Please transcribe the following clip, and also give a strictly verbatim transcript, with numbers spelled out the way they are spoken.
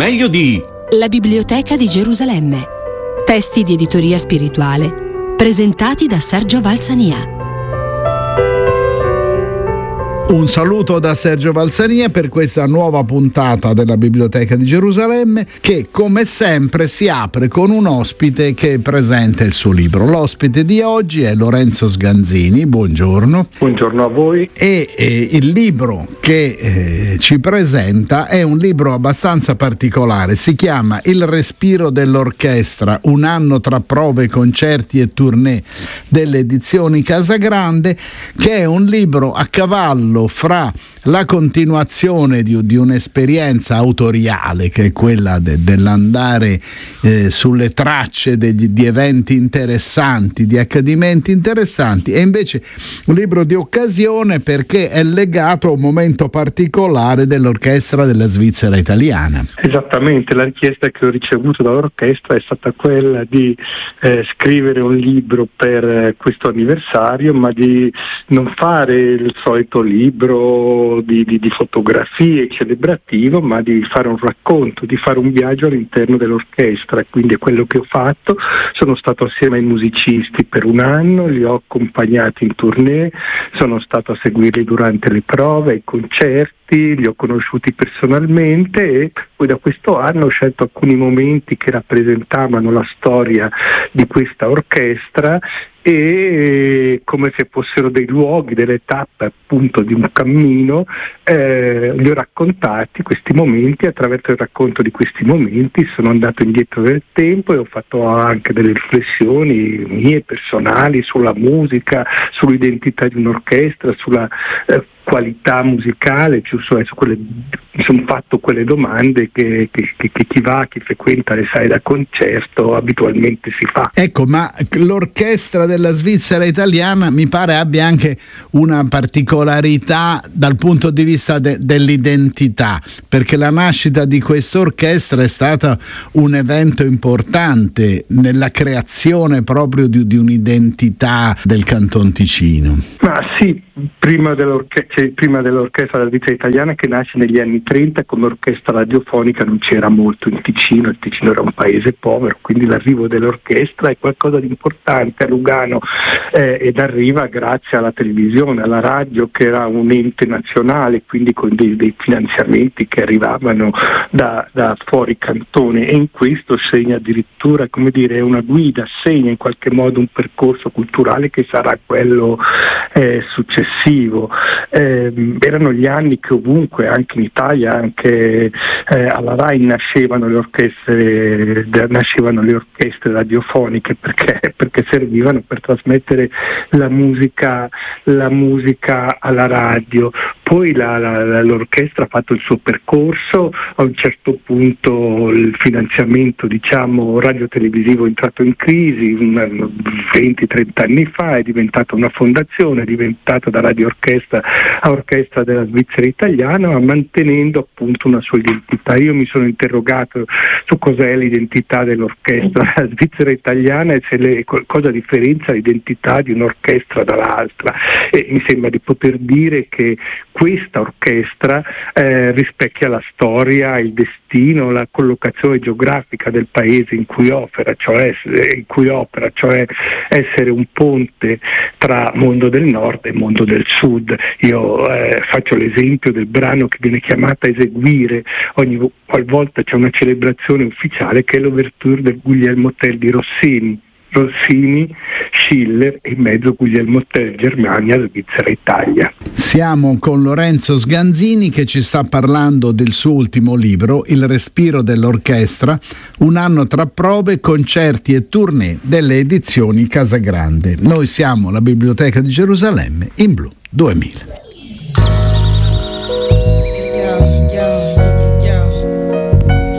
meglio di La Biblioteca di Gerusalemme. Testi di editoria spirituale presentati da Sergio Valsania. Un saluto da Sergio Valsania per questa nuova puntata della Biblioteca di Gerusalemme, che come sempre si apre con un ospite che presenta il suo libro. L'ospite di oggi è Lorenzo Sganzini. Buongiorno. Buongiorno a voi. E eh, il libro che eh, ci presenta è un libro abbastanza particolare. Si chiama Il respiro dell'orchestra, un anno tra prove, concerti e tournée delle edizioni Casagrande, che è un libro a cavallo fra la continuazione di, di un'esperienza autoriale, che è quella de, dell'andare eh, sulle tracce degli, di eventi interessanti, di accadimenti interessanti, e invece un libro di occasione perché è legato a un momento particolare dell'orchestra della Svizzera italiana. Esattamente, la richiesta che ho ricevuto dall'orchestra è stata quella di eh, scrivere un libro per eh, questo anniversario, ma di non fare il solito libro Di, di, di fotografie celebrativo, ma di fare un racconto, di fare un viaggio all'interno dell'orchestra. Quindi è quello che ho fatto. Sono stato assieme ai musicisti per un anno, li ho accompagnati in tournée, sono stato a seguirli durante le prove, i concerti, li ho conosciuti personalmente, e poi da questo anno ho scelto alcuni momenti che rappresentavano la storia di questa orchestra, e come se fossero dei luoghi, delle tappe appunto di un cammino, eh, li ho raccontati questi momenti. Attraverso il racconto di questi momenti sono andato indietro nel tempo e ho fatto anche delle riflessioni mie personali sulla musica, sull'identità di un'orchestra, sulla eh, qualità musicale, cioè su quelle, mi sono fatto quelle domande che, che, che, che chi va, chi frequenta le sale da concerto abitualmente si fa. Ecco, ma l'orchestra della Svizzera italiana mi pare abbia anche una particolarità dal punto di vista de- dell'identità, perché la nascita di questa orchestra è stata un evento importante nella creazione proprio di, di un'identità del Canton Ticino. Ma sì, prima dell'orchestra Cioè, prima dell'orchestra della Svizzera italiana, che nasce negli anni trenta come orchestra radiofonica, non c'era molto in Ticino, il Ticino era un paese povero, quindi l'arrivo dell'orchestra è qualcosa di importante a Lugano, eh, ed arriva grazie alla televisione, alla radio, che era un ente nazionale, quindi con dei, dei finanziamenti che arrivavano da, da fuori cantone, e in questo segna addirittura, come dire, una guida, segna in qualche modo un percorso culturale che sarà quello eh, successivo. Eh, erano gli anni che ovunque, anche in Italia, anche eh, alla RAI nascevano le orchestre, de, nascevano le orchestre radiofoniche, perché, perché servivano per trasmettere la musica, la musica alla radio. Poi la, la, l'orchestra ha fatto il suo percorso, a un certo punto il finanziamento, diciamo, radiotelevisivo è entrato in crisi venti trenta anni fa, è diventata una fondazione, è diventata da Radio Orchestra a Orchestra della Svizzera italiana, ma mantenendo appunto una sua identità. Io mi sono interrogato su cos'è l'identità dell'orchestra della Svizzera italiana e se le, cosa differenzia l'identità di un'orchestra dall'altra, e mi sembra di poter dire che questa orchestra eh, rispecchia la storia, il destino, la collocazione geografica del paese in cui opera, cioè, in cui opera, cioè essere un ponte tra mondo del nord e mondo del sud. Io eh, faccio l'esempio del brano che viene chiamato a eseguire ogni qualvolta c'è una celebrazione ufficiale, che è l'ouverture del Guglielmo Tell di Rossini. Rossini, Schiller e in mezzo Guglielmo Tell, Germania, Svizzera, Italia. Siamo con Lorenzo Sganzini, che ci sta parlando del suo ultimo libro, Il respiro dell'orchestra, un anno tra prove, concerti e tournée delle edizioni Casagrande. Noi siamo la Biblioteca di Gerusalemme in Blu duemila.